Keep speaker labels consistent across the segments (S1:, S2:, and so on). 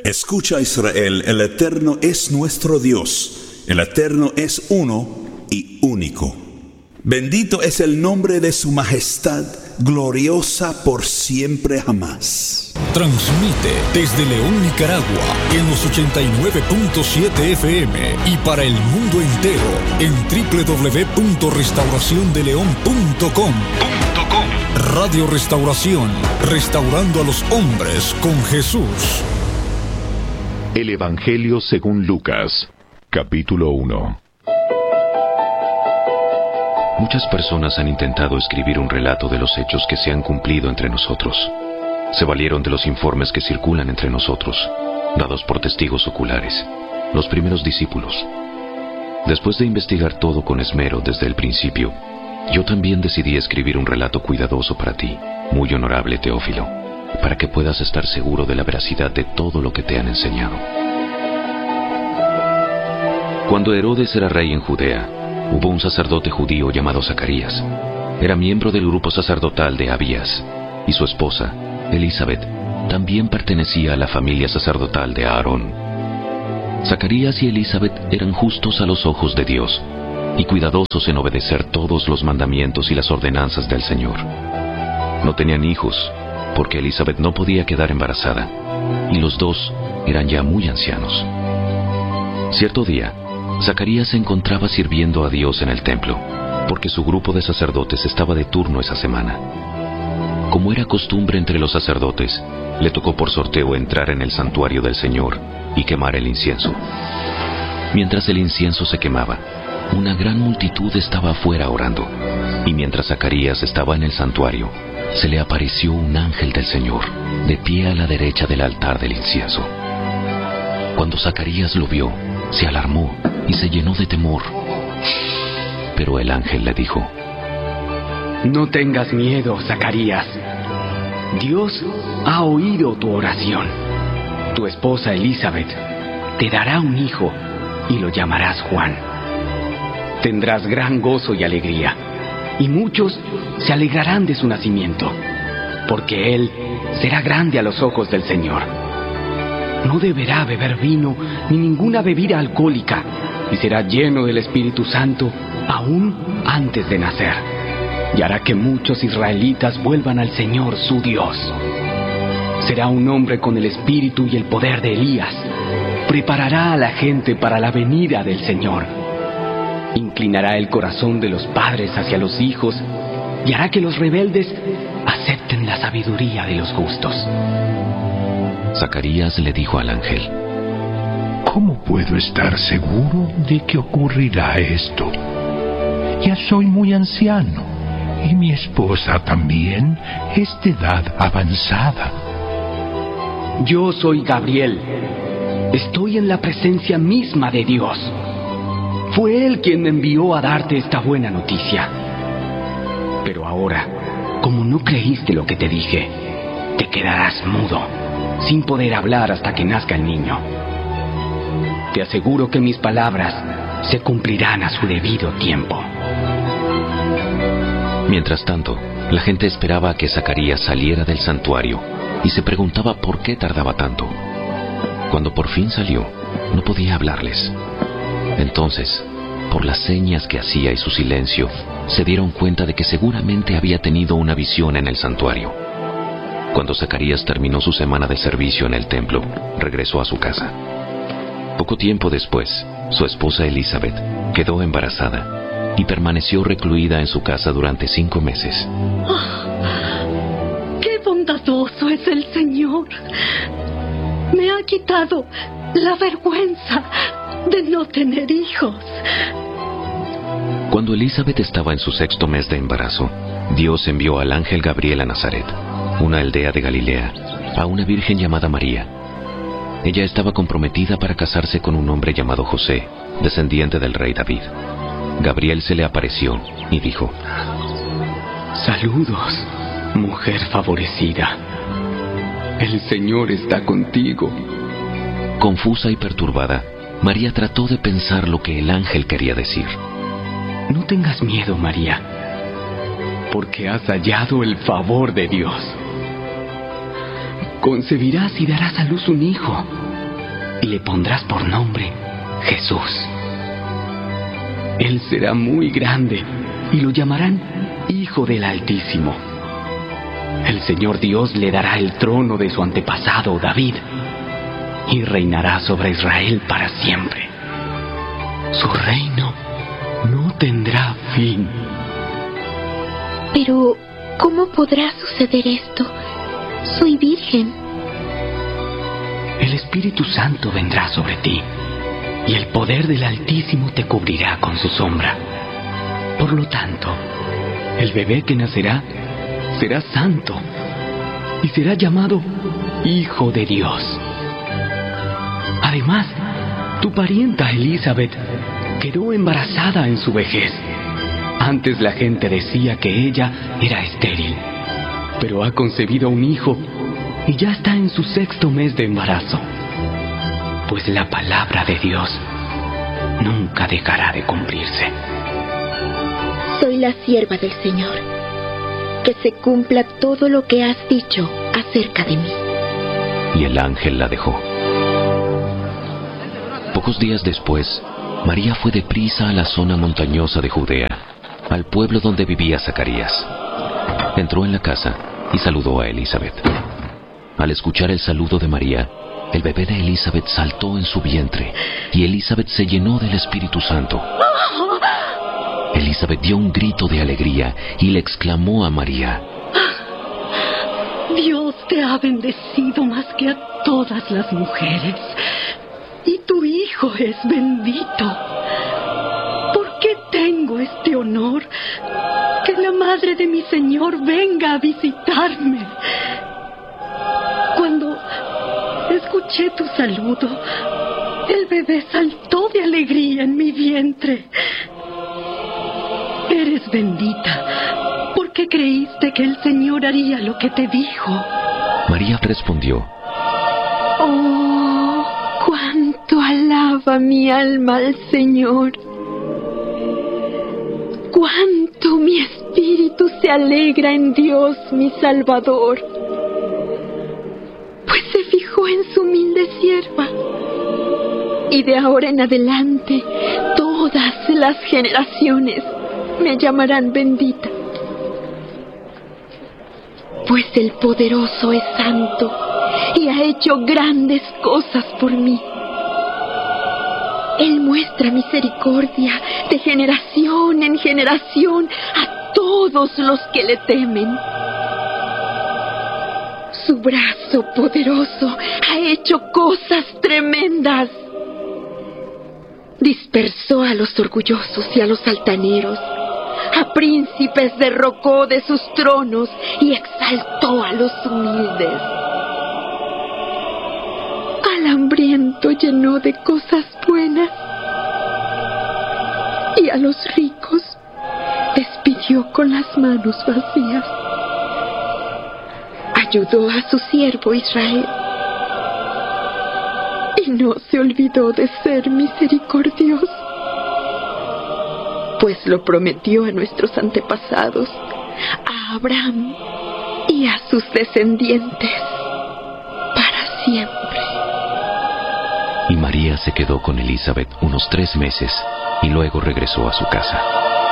S1: Escucha, Israel, el Eterno es nuestro Dios, el Eterno es uno y único. Bendito es el nombre de su majestad, gloriosa por siempre jamás.
S2: Transmite desde León, Nicaragua, en los 89.7 FM y para el mundo entero en www.restauraciondeleon.com. Radio Restauración, restaurando a los hombres con Jesús.
S3: El Evangelio según Lucas, capítulo 1.
S4: Muchas personas han intentado escribir un relato de los hechos que se han cumplido entre nosotros. Se valieron de los informes que circulan entre nosotros, dados por testigos oculares, los primeros discípulos. Después de investigar todo con esmero desde el principio, yo también decidí escribir un relato cuidadoso para ti, muy honorable Teófilo, para que puedas estar seguro de la veracidad de todo lo que te han enseñado. Cuando Herodes era rey en Judea, hubo un sacerdote judío llamado Zacarías. Era miembro del grupo sacerdotal de Abías, y su esposa, Elizabeth, también pertenecía a la familia sacerdotal de Aarón. Zacarías y Elizabeth eran justos a los ojos de Dios, y cuidadosos en obedecer todos los mandamientos y las ordenanzas del Señor. No tenían hijos, porque Elizabeth no podía quedar embarazada, y los dos eran ya muy ancianos. Cierto día, Zacarías se encontraba sirviendo a Dios en el templo, porque su grupo de sacerdotes estaba de turno esa semana. Como era costumbre entre los sacerdotes, le tocó por sorteo entrar en el santuario del Señor y quemar el incienso. Mientras el incienso se quemaba, una gran multitud estaba afuera orando, y mientras Zacarías estaba en el santuario, se le apareció un ángel del Señor, de pie a la derecha del altar del incienso. Cuando Zacarías lo vio, se alarmó y se llenó de temor. Pero el ángel le dijo:
S5: No tengas miedo, Zacarías. Dios ha oído tu oración. Tu esposa Elizabeth te dará un hijo y lo llamarás Juan. Tendrás gran gozo y alegría, y muchos se alegrarán de su nacimiento, porque él será grande a los ojos del Señor. No deberá beber vino ni ninguna bebida alcohólica, y será lleno del Espíritu Santo aún antes de nacer, y hará que muchos israelitas vuelvan al Señor su Dios. Será un hombre con el espíritu y el poder de Elías. Preparará a la gente para la venida del Señor. Inclinará el corazón de los padres hacia los hijos y hará que los rebeldes acepten la sabiduría de los justos.
S4: Zacarías le dijo al ángel:
S6: ¿Cómo puedo estar seguro de que ocurrirá esto? Ya soy muy anciano, y mi esposa también es de edad avanzada.
S5: Yo soy Gabriel. Estoy en la presencia misma de Dios. Fue Él quien me envió a darte esta buena noticia. Pero ahora, como no creíste lo que te dije, te quedarás mudo, sin poder hablar hasta que nazca el niño. Te aseguro que mis palabras se cumplirán a su debido tiempo.
S4: Mientras tanto, la gente esperaba a que Zacarías saliera del santuario y se preguntaba por qué tardaba tanto. Cuando por fin salió, no podía hablarles. Entonces, por las señas que hacía y su silencio, se dieron cuenta de que seguramente había tenido una visión en el santuario. Cuando Zacarías terminó su semana de servicio en el templo, regresó a su casa. Poco tiempo después, su esposa Elizabeth quedó embarazada y permaneció recluida en su casa durante 5 meses.
S7: ¡Oh! ¡Qué bondadoso es el Señor! Me ha quitado la vergüenza de no tener hijos.
S4: Cuando Elizabeth estaba en su 6º mes de embarazo, Dios envió al ángel Gabriel a Nazaret, una aldea de Galilea, a una virgen llamada María. Ella estaba comprometida para casarse con un hombre llamado José, descendiente del rey David. Gabriel se le apareció y dijo:
S5: Saludos, mujer favorecida. El Señor está contigo.
S4: Confusa y perturbada, María trató de pensar lo que el ángel quería decir.
S5: No tengas miedo, María, porque has hallado el favor de Dios. Concebirás y darás a luz un hijo, y le pondrás por nombre Jesús. Él será muy grande y lo llamarán Hijo del Altísimo. El Señor Dios le dará el trono de su antepasado David y reinará sobre Israel para siempre. Su reino no tendrá fin.
S8: Pero, ¿cómo podrá suceder esto? Soy virgen.
S5: El Espíritu Santo vendrá sobre ti, y el poder del Altísimo te cubrirá con su sombra. Por lo tanto, el bebé que nacerá será santo, y será llamado Hijo de Dios. Además, tu parienta Elizabeth quedó embarazada en su vejez. Antes la gente decía que ella era estéril, pero ha concebido un hijo y ya está en su 6º mes de embarazo. Pues la palabra de Dios nunca dejará de cumplirse.
S8: Soy la sierva del Señor. Que se cumpla todo lo que has dicho acerca de mí.
S4: Y el ángel la dejó. Pocos días después, María fue deprisa a la zona montañosa de Judea, al pueblo donde vivía Zacarías. Entró en la casa y saludó a Elizabeth. Al escuchar el saludo de María, el bebé de Elizabeth saltó en su vientre y Elizabeth se llenó del Espíritu Santo. Elizabeth dio un grito de alegría y le exclamó a María:
S7: Dios te ha bendecido más que a todas las mujeres, y tu hijo es bendito. ¿Por qué tengo este honor? Que la madre de mi Señor venga a visitarme. Cuando escuché tu saludo, el bebé saltó de alegría en mi vientre. Eres bendita, porque creíste que el Señor haría lo que te dijo.
S4: María respondió:
S8: Oh, cuánto alaba mi alma al Señor. Cuánto mi espíritu se alegra en Dios, mi Salvador. Pues se fijó en su humilde sierva. Y de ahora en adelante, todas las generaciones me llamarán bendita. Pues el Poderoso es santo y ha hecho grandes cosas por mí. Él muestra misericordia de generación en generación a todos los que le temen. Su brazo poderoso ha hecho cosas tremendas. Dispersó a los orgullosos y a los altaneros. A príncipes derrocó de sus tronos y exaltó a los humildes. Al hambriento llenó de cosas buenas y a los ricos despidió con las manos vacías. Ayudó a su siervo Israel y no se olvidó de ser misericordioso, pues lo prometió a nuestros antepasados, a Abraham y a sus descendientes para siempre.
S4: Y María se quedó con Elizabeth unos 3 meses y luego regresó a su casa.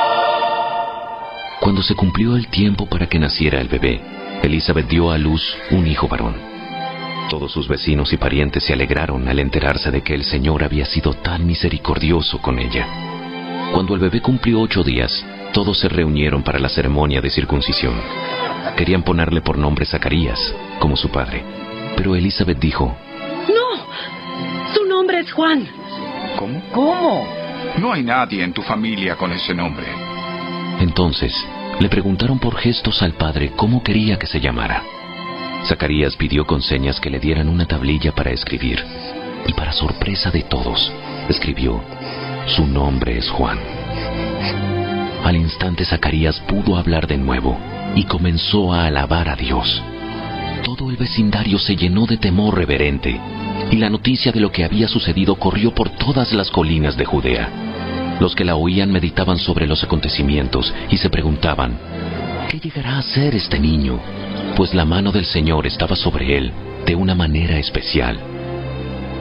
S4: Cuando se cumplió el tiempo para que naciera el bebé, Elizabeth dio a luz un hijo varón. Todos sus vecinos y parientes se alegraron al enterarse de que el Señor había sido tan misericordioso con ella. Cuando el bebé cumplió 8 días, todos se reunieron para la ceremonia de circuncisión. Querían ponerle por nombre Zacarías, como su padre. Pero Elizabeth dijo:
S7: ¡No! Su nombre es Juan.
S9: ¿Cómo? No hay nadie en tu familia con ese nombre.
S4: Entonces, le preguntaron por gestos al padre cómo quería que se llamara. Zacarías pidió con señas que le dieran una tablilla para escribir. Y para sorpresa de todos, escribió: Su nombre es Juan. Al instante Zacarías pudo hablar de nuevo y comenzó a alabar a Dios. Todo el vecindario se llenó de temor reverente y la noticia de lo que había sucedido corrió por todas las colinas de Judea. Los que la oían meditaban sobre los acontecimientos y se preguntaban: ¿qué llegará a ser este niño? Pues la mano del Señor estaba sobre él de una manera especial.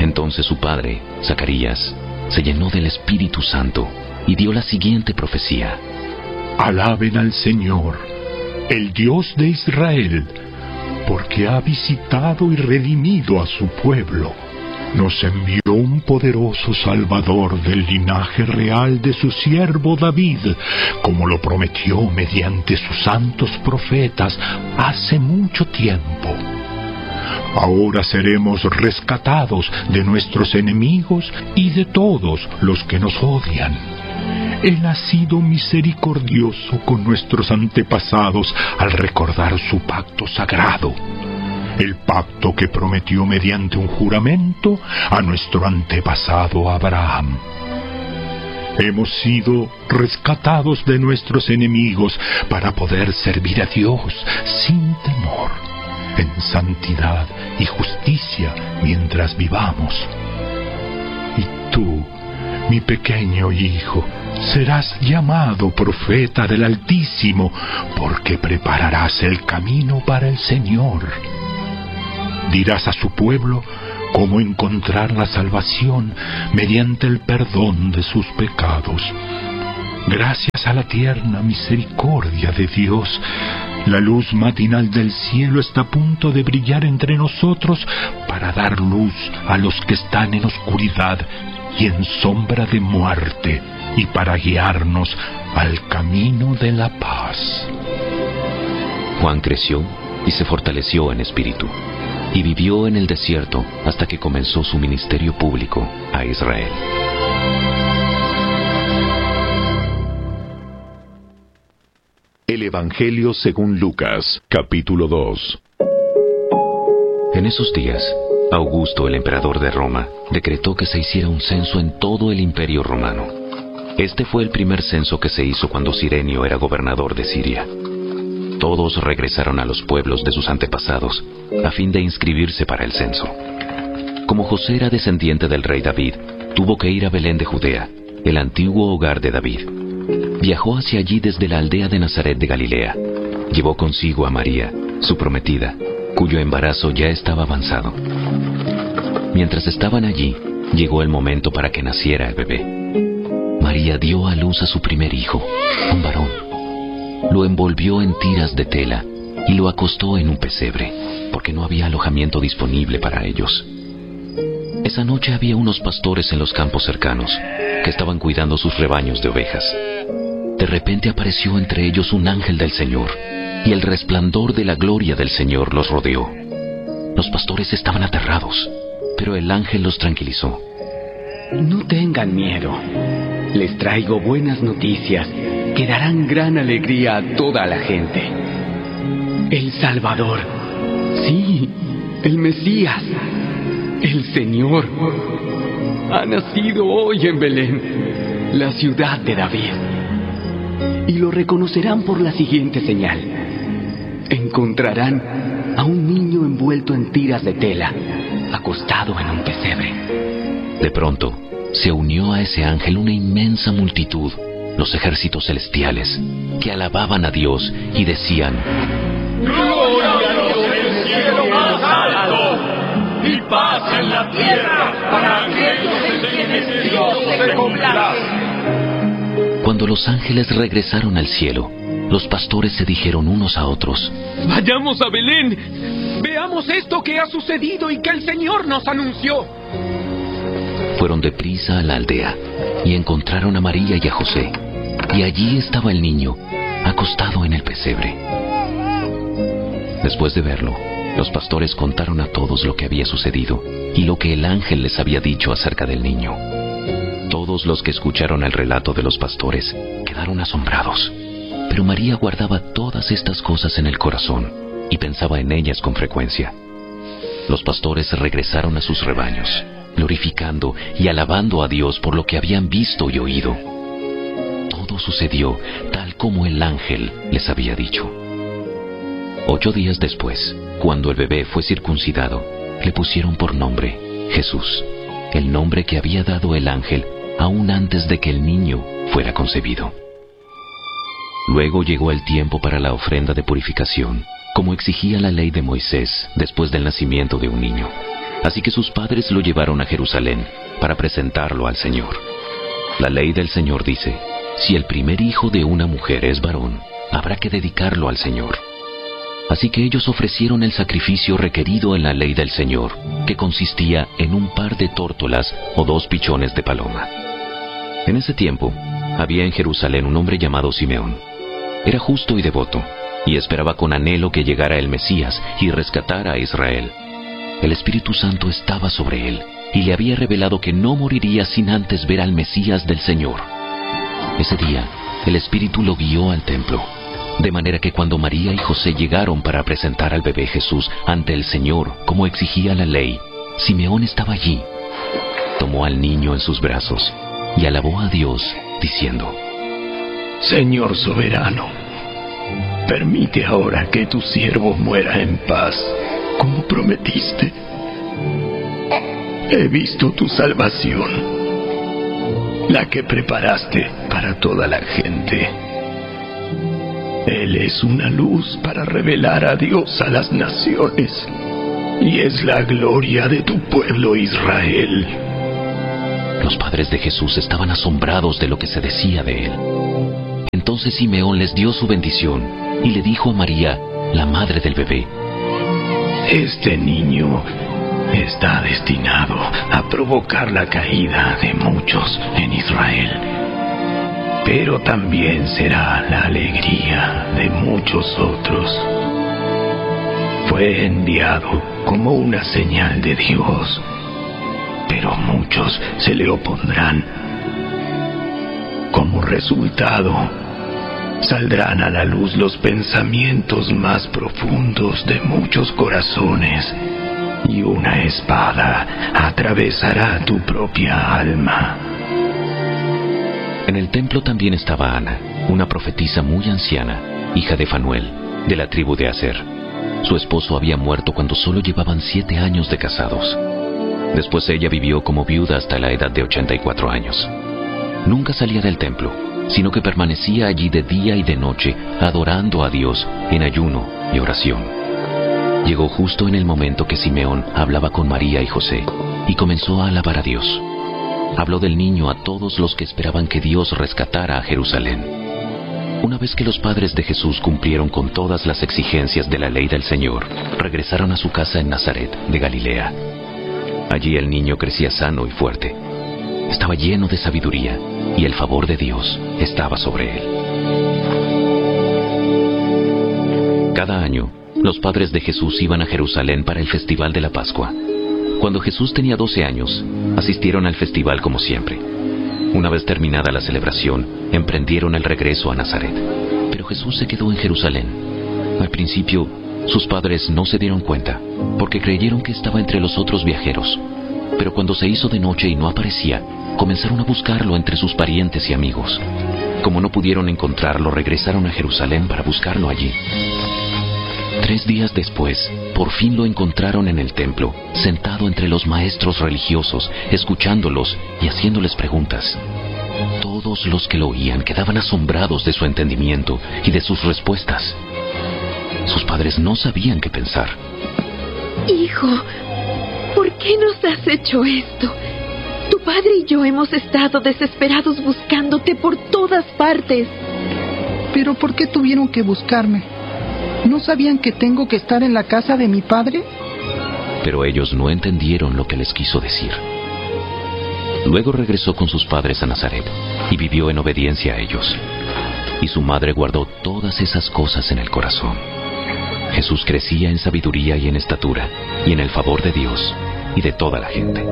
S4: Entonces su padre, Zacarías, se llenó del Espíritu Santo y dio la siguiente profecía.
S6: Alaben al Señor, el Dios de Israel, porque ha visitado y redimido a su pueblo. Nos envió un poderoso Salvador del linaje real de su siervo David, como lo prometió mediante sus santos profetas hace mucho tiempo. Ahora seremos rescatados de nuestros enemigos y de todos los que nos odian. Él ha sido misericordioso con nuestros antepasados al recordar su pacto sagrado, el pacto que prometió mediante un juramento a nuestro antepasado Abraham. Hemos sido rescatados de nuestros enemigos para poder servir a Dios sin temor, en santidad y justicia mientras vivamos. Y tú, mi pequeño hijo, serás llamado profeta del Altísimo, porque prepararás el camino para el Señor. Dirás a su pueblo cómo encontrar la salvación mediante el perdón de sus pecados. Gracias a la tierna misericordia de Dios, la luz matinal del cielo está a punto de brillar entre nosotros para dar luz a los que están en oscuridad y en sombra de muerte, y para guiarnos al camino de la paz.
S4: Juan creció y se fortaleció en espíritu, y vivió en el desierto hasta que comenzó su ministerio público a Israel.
S3: El Evangelio según Lucas, capítulo 2.
S4: En esos días, Augusto, el emperador de Roma, decretó que se hiciera un censo en todo el imperio romano. Este fue el primer censo que se hizo cuando Cirenio era gobernador de Siria. Todos regresaron a los pueblos de sus antepasados a fin de inscribirse para el censo. Como José era descendiente del rey David, tuvo que ir a Belén de Judea, el antiguo hogar de David. Viajó hacia allí desde la aldea de Nazaret de Galilea. Llevó consigo a María, su prometida, cuyo embarazo ya estaba avanzado. Mientras estaban allí, llegó el momento para que naciera el bebé. María dio a luz a su primer hijo, un varón. Lo envolvió en tiras de tela y lo acostó en un pesebre, porque no había alojamiento disponible para ellos. Esa noche había unos pastores en los campos cercanos, que estaban cuidando sus rebaños de ovejas. De repente apareció entre ellos un ángel del Señor, y el resplandor de la gloria del Señor los rodeó. Los pastores estaban aterrados, pero el ángel los tranquilizó.
S5: No tengan miedo. Les traigo buenas noticias que darán gran alegría a toda la gente. El Salvador, sí, el Mesías, el Señor, ha nacido hoy en Belén, la ciudad de David. Y lo reconocerán por la siguiente señal. Encontrarán a un niño envuelto en tiras de tela, acostado en un pesebre.
S4: De pronto, se unió a ese ángel una inmensa multitud, los ejércitos celestiales, que alababan a Dios y decían:
S10: ¡Gloria a Dios en el cielo más alto! ¡Y paz en la tierra para aquellos en quienes Dios se complace!
S4: Cuando los ángeles regresaron al cielo, los pastores se dijeron unos a otros:
S11: ¡Vayamos a Belén! ¡Veamos esto que ha sucedido y que el Señor nos anunció!
S4: Fueron deprisa a la aldea y encontraron a María y a José, y allí estaba el niño, acostado en el pesebre. Después de verlo, los pastores contaron a todos lo que había sucedido y lo que el ángel les había dicho acerca del niño. Todos los que escucharon el relato de los pastores quedaron asombrados, pero María guardaba todas estas cosas en el corazón y pensaba en ellas con frecuencia. Los pastores regresaron a sus rebaños, glorificando y alabando a Dios por lo que habían visto y oído. Todo sucedió tal como el ángel les había dicho. 8 días después, cuando el bebé fue circuncidado, le pusieron por nombre Jesús, el nombre que había dado el ángel aún antes de que el niño fuera concebido. Luego llegó el tiempo para la ofrenda de purificación, como exigía la ley de Moisés después del nacimiento de un niño. Así que sus padres lo llevaron a Jerusalén para presentarlo al Señor. La ley del Señor dice, si el primer hijo de una mujer es varón, habrá que dedicarlo al Señor. Así que ellos ofrecieron el sacrificio requerido en la ley del Señor, que consistía en un par de tórtolas o 2 pichones de paloma. En ese tiempo, había en Jerusalén un hombre llamado Simeón. Era justo y devoto, y esperaba con anhelo que llegara el Mesías y rescatara a Israel. El Espíritu Santo estaba sobre él, y le había revelado que no moriría sin antes ver al Mesías del Señor. Ese día, el Espíritu lo guió al templo, de manera que cuando María y José llegaron para presentar al bebé Jesús ante el Señor, como exigía la ley, Simeón estaba allí. Tomó al niño en sus brazos y alabó a Dios, diciendo:
S6: Señor soberano, permite ahora que tu siervo muera en paz, como prometiste. He visto tu salvación, la que preparaste para toda la gente. Él es una luz para revelar a Dios a las naciones, y es la gloria de tu pueblo Israel.
S4: Los padres de Jesús estaban asombrados de lo que se decía de él. Entonces Simeón les dio su bendición y le dijo a María, la madre del bebé:
S6: Este niño está destinado a provocar la caída de muchos en Israel, pero también será la alegría de muchos otros. Fue enviado como una señal de Dios, pero muchos se le opondrán. Como resultado, saldrán a la luz los pensamientos más profundos de muchos corazones, y una espada atravesará tu propia alma.
S4: En el templo también estaba Ana, una profetisa muy anciana, hija de Fanuel, de la tribu de Aser. Su esposo había muerto cuando solo llevaban 7 años de casados. Después ella vivió como viuda hasta la edad de 84 años. Nunca salía del templo, sino que permanecía allí de día y de noche, adorando a Dios en ayuno y oración. Llegó justo en el momento que Simeón hablaba con María y José, y comenzó a alabar a Dios. Habló del niño a todos los que esperaban que Dios rescatara a Jerusalén. Una vez que los padres de Jesús cumplieron con todas las exigencias de la ley del Señor, regresaron a su casa en Nazaret, de Galilea. Allí el niño crecía sano y fuerte. Estaba lleno de sabiduría, y el favor de Dios estaba sobre él. Cada año, los padres de Jesús iban a Jerusalén para el festival de la Pascua. Cuando Jesús tenía 12 años, asistieron al festival como siempre. Una vez terminada la celebración, emprendieron el regreso a Nazaret. Pero Jesús se quedó en Jerusalén. Al principio, sus padres no se dieron cuenta, porque creyeron que estaba entre los otros viajeros. Pero cuando se hizo de noche y no aparecía, comenzaron a buscarlo entre sus parientes y amigos. Como no pudieron encontrarlo, regresaron a Jerusalén para buscarlo allí. 3 días después, por fin lo encontraron en el templo, sentado entre los maestros religiosos, escuchándolos y haciéndoles preguntas. Todos los que lo oían quedaban asombrados de su entendimiento y de sus respuestas. Sus padres no sabían qué pensar.
S8: Hijo, ¿por qué nos has hecho esto? Tu padre y yo hemos estado desesperados buscándote por todas partes.
S12: ¿Pero por qué tuvieron que buscarme? ¿No sabían que tengo que estar en la casa de mi padre?
S4: Pero ellos no entendieron lo que les quiso decir. Luego regresó con sus padres a Nazaret y vivió en obediencia a ellos. Y su madre guardó todas esas cosas en el corazón. Jesús crecía en sabiduría y en estatura, y en el favor de Dios y de toda la gente.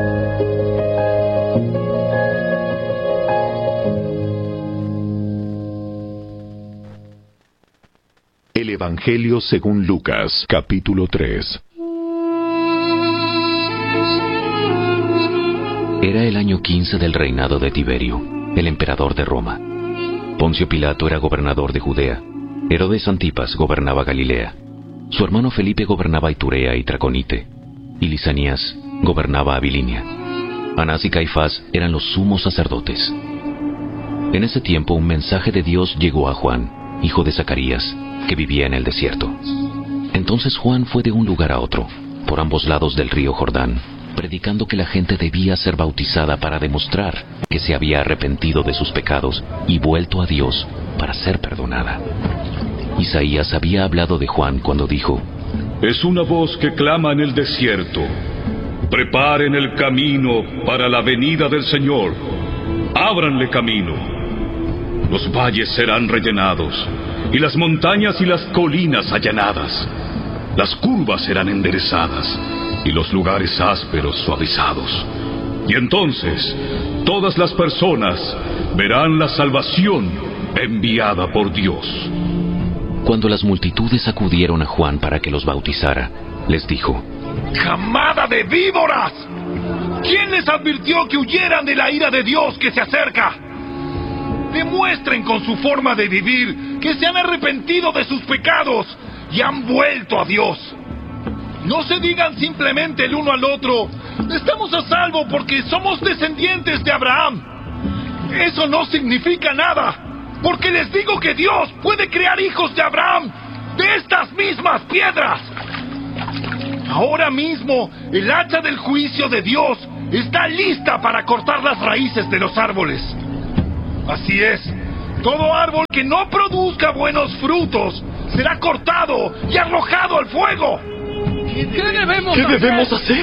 S3: El Evangelio según Lucas, capítulo 3.
S4: Era el año 15 del reinado de Tiberio, el emperador de Roma. Poncio Pilato era gobernador de Judea. Herodes Antipas gobernaba Galilea. Su hermano Felipe gobernaba Iturea y Traconite. Y Lisanías gobernaba Abilinia. Anás y Caifás eran los sumos sacerdotes. En ese tiempo un mensaje de Dios llegó a Juan, hijo de Zacarías, que vivía en el desierto. Entonces Juan fue de un lugar a otro, por ambos lados del río Jordán, predicando que la gente debía ser bautizada para demostrar que se había arrepentido de sus pecados y vuelto a Dios para ser perdonada. Isaías había hablado de Juan cuando dijo:
S13: Es una voz que clama en el desierto: preparen el camino para la venida del Señor, ábranle camino. Los valles serán rellenados, y las montañas y las colinas allanadas. Las curvas serán enderezadas, y los lugares ásperos suavizados. Y entonces, todas las personas verán la salvación enviada por Dios.
S4: Cuando las multitudes acudieron a Juan para que los bautizara, les dijo:
S10: ¡Camada de víboras! ¿Quién les advirtió que huyeran de la ira de Dios que se acerca? Demuestren con su forma de vivir que se han arrepentido de sus pecados y han vuelto a Dios. No se digan simplemente el uno al otro: estamos a salvo porque somos descendientes de Abraham. Eso no significa nada, porque les digo que Dios puede crear hijos de Abraham de estas mismas piedras. Ahora mismo, el hacha del juicio de Dios está lista para cortar las raíces de los árboles. Así es, todo árbol que no produzca buenos frutos será cortado y arrojado al fuego.
S11: ¿Qué debemos hacer?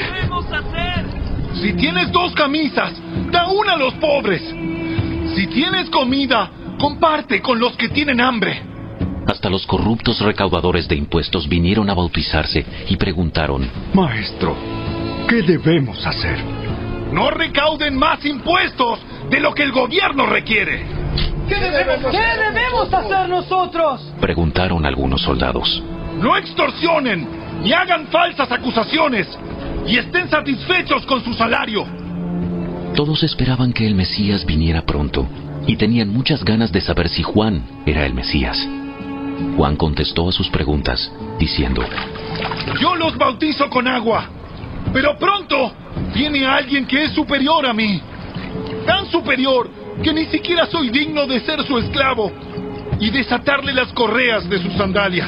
S10: Si tienes 2 camisas, da una a los pobres. Si tienes comida, comparte con los que tienen hambre.
S4: Hasta los corruptos recaudadores de impuestos vinieron a bautizarse y preguntaron:
S6: Maestro, ¿qué debemos hacer?
S10: No recauden más impuestos de lo que el gobierno requiere.
S11: ¿Qué debemos hacer nosotros?
S4: Preguntaron algunos soldados.
S10: No extorsionen, ni hagan falsas acusaciones, y estén satisfechos con su salario.
S4: Todos esperaban que el Mesías viniera pronto, y tenían muchas ganas de saber si Juan era el Mesías. Juan contestó a sus preguntas, diciendo:
S10: Yo los bautizo con agua, pero pronto viene alguien que es superior a mí, tan superior que ni siquiera soy digno de ser su esclavo y desatarle las correas de sus sandalias.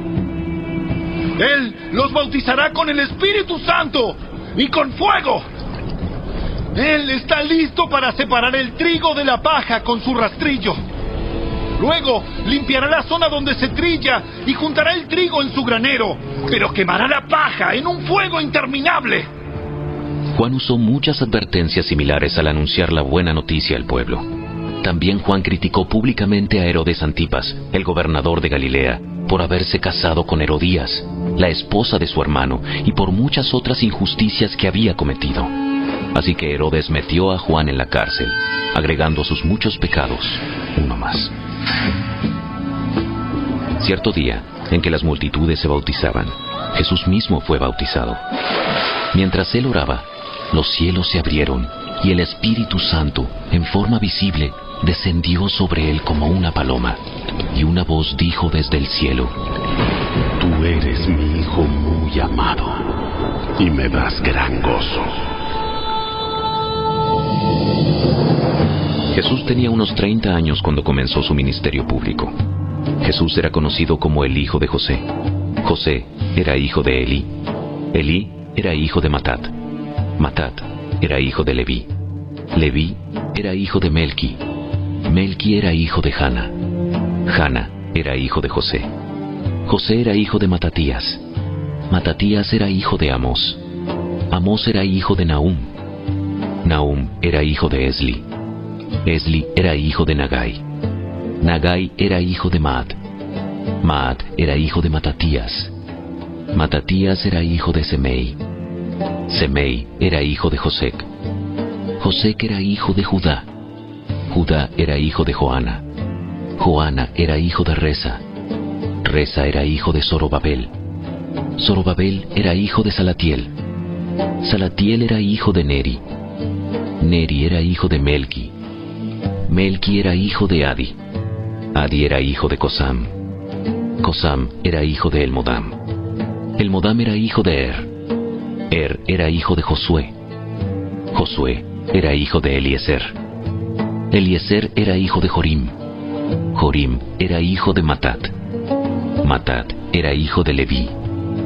S10: Él los bautizará con el Espíritu Santo y con fuego. Él está listo para separar el trigo de la paja con su rastrillo. Luego limpiará la zona donde se trilla y juntará el trigo en su granero, pero quemará la paja en un fuego interminable.
S4: Juan usó muchas advertencias similares al anunciar la buena noticia al pueblo. También Juan criticó públicamente a Herodes Antipas, el gobernador de Galilea, por haberse casado con Herodías, la esposa de su hermano, y por muchas otras injusticias que había cometido. Así que Herodes metió a Juan en la cárcel, agregando a sus muchos pecados uno más. Cierto día, en que las multitudes se bautizaban, Jesús mismo fue bautizado. Mientras él oraba, los cielos se abrieron y el Espíritu Santo, en forma visible, descendió sobre él como una paloma, y una voz dijo desde el cielo:
S14: Tú eres mi Hijo muy amado, y me das gran gozo.
S4: Jesús tenía unos 30 años cuando comenzó su ministerio público. Jesús era conocido como el hijo de José. José era hijo de Elí. Elí era hijo de Matat. Matat era hijo de Leví. Leví era hijo de Melqui. Melqui era hijo de Jana. Jana era hijo de José. José era hijo de Matatías. Matatías era hijo de Amós. Amós era hijo de Nahum. Nahum era hijo de Esli. Esli era hijo de Nagai. Nagai era hijo de Maat. Maat era hijo de Matatías. Matatías era hijo de Semei. Semei era hijo de Josec. Josec era hijo de Judá. Judá era hijo de Joana. Joana era hijo de Resa. Resa era hijo de Zorobabel. Zorobabel era hijo de Salatiel. Salatiel era hijo de Neri. Neri era hijo de Melqui. Melqui era hijo de Adi. Adi era hijo de Cosam. Cosam era hijo de Elmodam. Elmodam era hijo de Er era hijo de Josué. Josué era hijo de Eliezer. Eliezer era hijo de Jorim. Jorim era hijo de Matat. Matat era hijo de Leví.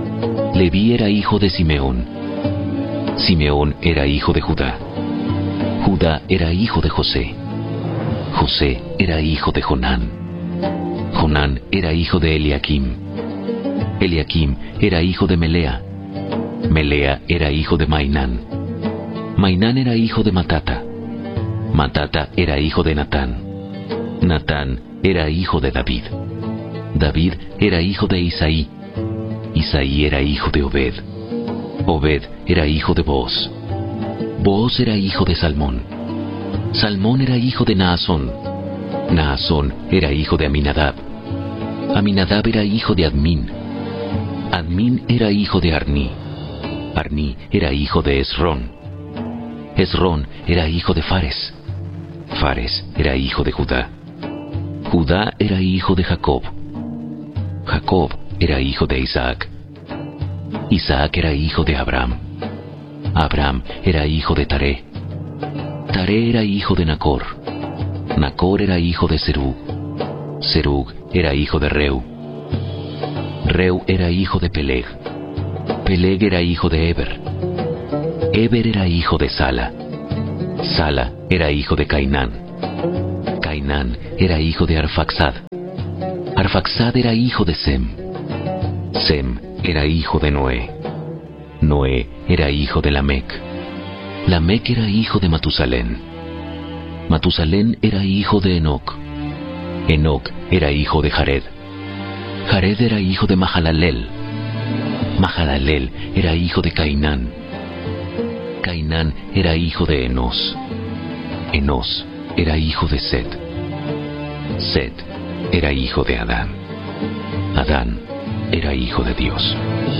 S4: Leví era hijo de Simeón. Simeón era hijo de Judá. Judá era hijo de José. José era hijo de Jonán. Jonán era hijo de Eliakim. Eliakim era hijo de Melea. Melea era hijo de Mainán. Mainán era hijo de Matata. Matata era hijo de Natán. Natán era hijo de David. David era hijo de Isaí. Isaí era hijo de Obed. Obed era hijo de Booz. Booz era hijo de Salmón. Salmón era hijo de Naasón. Naasón era hijo de Aminadab. Aminadab era hijo de Admín. Admín era hijo de Arní. Arní era hijo de Esrón. Esrón era hijo de Fares. Fares era hijo de Judá. Judá era hijo de Jacob. Jacob era hijo de Isaac. Isaac era hijo de Abraham. Abraham era hijo de Taré. Taré era hijo de Nacor. Nacor era hijo de Serug. Serug era hijo de Reu. Reu era hijo de Peleg. Peleg era hijo de Eber. Eber era hijo de Sala. Sala era hijo de Cainán. Cainán era hijo de Arfaxad. Arfaxad era hijo de Sem. Sem era hijo de Noé. Noé era hijo de Lamec. Lamec era hijo de Matusalén. Matusalén era hijo de Enoc. Enoc era hijo de Jared. Jared era hijo de Mahalalel. Mahalalel era hijo de Cainán. Cainán era hijo de Enos. Enos era hijo de Set. Set era hijo de Adán. Adán era hijo de Dios.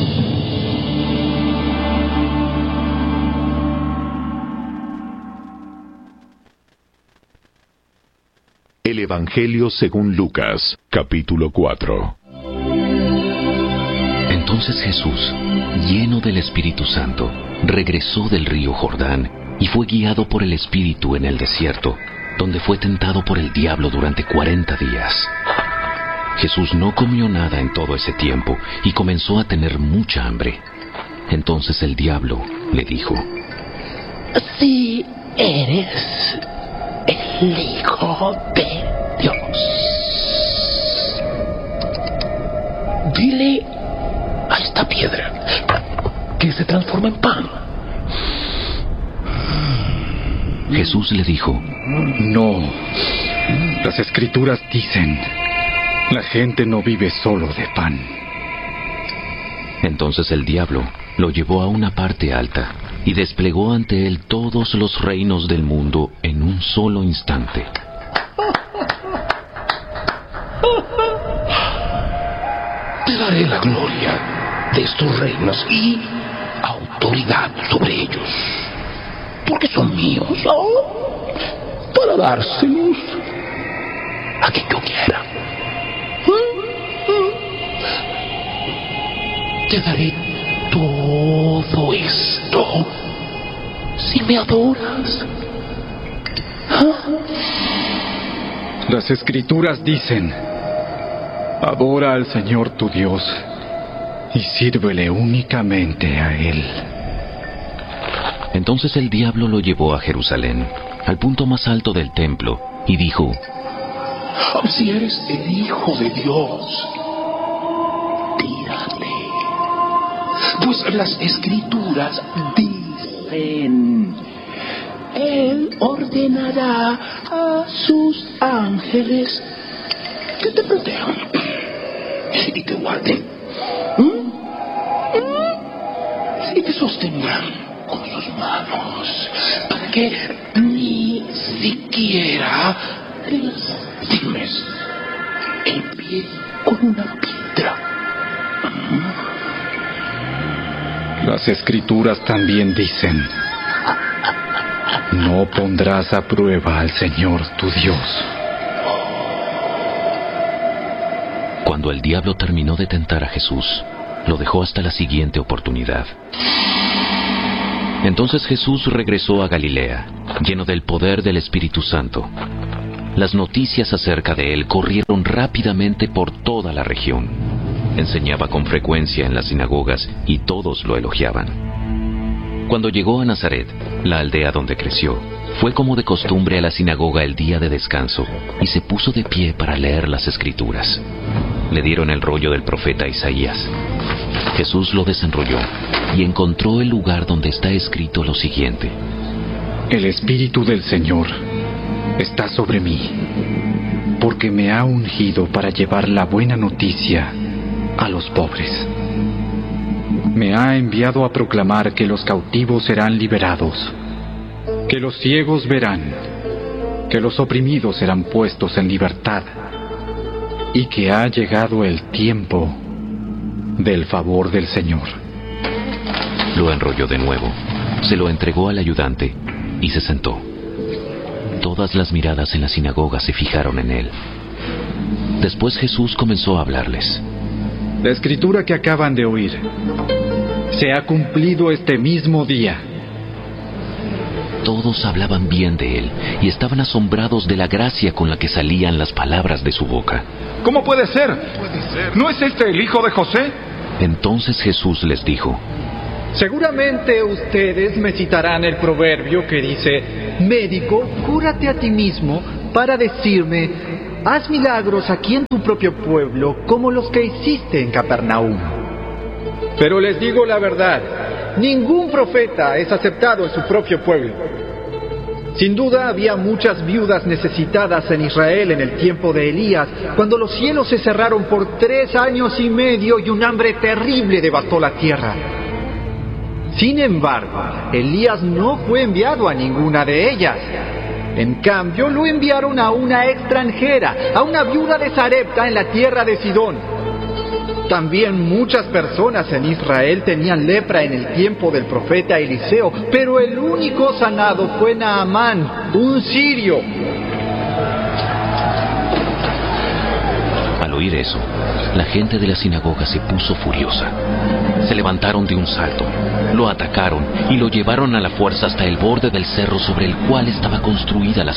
S3: El Evangelio según Lucas, capítulo 4.
S4: Entonces Jesús, lleno del Espíritu Santo, regresó del río Jordán y fue guiado por el Espíritu en el desierto, donde fue tentado por el diablo durante 40 días. Jesús no comió nada en todo ese tiempo y comenzó a tener mucha hambre. Entonces el diablo le dijo:
S15: Si eres el Hijo de Dios, dile a esta piedra que se transforma en pan.
S4: Jesús le dijo:
S5: No, las Escrituras dicen, la gente no vive solo de pan.
S4: Entonces el diablo lo llevó a una parte alta y desplegó ante él todos los reinos del mundo en un solo instante.
S15: Te daré la gloria de estos reinos y autoridad sobre ellos, porque son míos, para dárselos a quien yo quiera. Te daré todo esto si me adoras.
S5: Las Escrituras dicen, adora al Señor tu Dios y sírvele únicamente a Él.
S4: Entonces el diablo lo llevó a Jerusalén, al punto más alto del templo, y dijo:
S15: Si eres el Hijo de Dios, tírate, pues las Escrituras dicen, Él ordenará a sus ángeles que te protejan y te guarden, y te sostendrán con sus manos, para que ni siquiera te lastimes el pie con una piedra.
S5: Las Escrituras también dicen, no pondrás a prueba al Señor tu Dios.
S4: Cuando el diablo terminó de tentar a Jesús, lo dejó hasta la siguiente oportunidad. Entonces Jesús regresó a Galilea, lleno del poder del Espíritu Santo. Las noticias acerca de él corrieron rápidamente por toda la región. Enseñaba con frecuencia en las sinagogas y todos lo elogiaban. Cuando llegó a Nazaret, la aldea donde creció, fue como de costumbre a la sinagoga el día de descanso y se puso de pie para leer las Escrituras. Le dieron el rollo del profeta Isaías. Jesús lo desenrolló y encontró el lugar donde está escrito lo siguiente:
S5: El Espíritu del Señor está sobre mí, porque me ha ungido para llevar la buena noticia a los pobres. Me ha enviado a proclamar que los cautivos serán liberados, que los ciegos verán, que los oprimidos serán puestos en libertad, y que ha llegado el tiempo del favor del Señor.
S4: Lo enrolló de nuevo, se lo entregó al ayudante y se sentó. Todas las miradas en la sinagoga se fijaron en él. Después Jesús comenzó a hablarles.
S5: La escritura que acaban de oír se ha cumplido este mismo día.
S4: Todos hablaban bien de él y estaban asombrados de la gracia con la que salían las palabras de su boca.
S10: ¿Cómo puede ser? ¿No es este el hijo de José?
S4: Entonces Jesús les dijo:
S16: Seguramente ustedes me citarán el proverbio que dice: médico, cúrate a ti mismo, para decirme: haz milagros aquí en tu propio pueblo, como los que hiciste en Capernaum. Pero les digo la verdad, ningún profeta es aceptado en su propio pueblo. Sin duda había muchas viudas necesitadas en Israel en el tiempo de Elías, cuando los cielos se cerraron por 3 años y medio y un hambre terrible devastó la tierra. Sin embargo, Elías no fue enviado a ninguna de ellas. En cambio, lo enviaron a una extranjera, a una viuda de Sarepta en la tierra de Sidón. También muchas personas en Israel tenían lepra en el tiempo del profeta Eliseo, pero el único sanado fue Naamán, un sirio.
S4: Al oír eso, la gente de la sinagoga se puso furiosa. Se levantaron de un salto, lo atacaron y lo llevaron a la fuerza hasta el borde del cerro sobre el cual estaba construida la